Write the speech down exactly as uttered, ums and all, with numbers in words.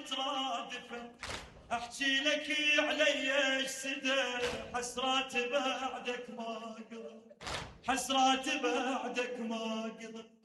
مترادفة، احكي لك علي السدى حسرات بعدك ما قضى، حسرات بعدك ما قضى.